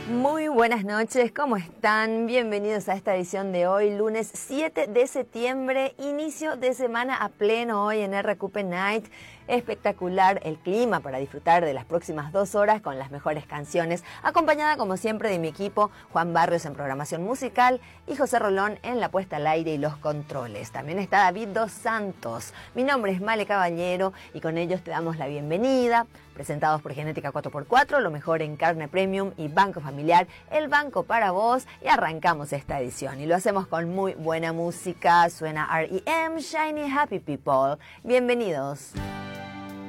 Muy buenas noches, ¿cómo están? Bienvenidos a esta edición de hoy, lunes 7 de septiembre, inicio de semana a pleno hoy en RQP Night. Espectacular el clima para disfrutar de las próximas 2 horas con las mejores canciones, acompañada como siempre de mi equipo, Juan Barrios en programación musical y José Rolón en la puesta al aire y los controles. También está David Dos Santos. Mi nombre es Male Caballero y con ellos te damos la bienvenida. Presentados por Genética 4x4, lo mejor en carne premium y Banco Familiar, el banco para vos. Y arrancamos esta edición y lo hacemos con muy buena música. Suena R.E.M. Shiny Happy People. Bienvenidos.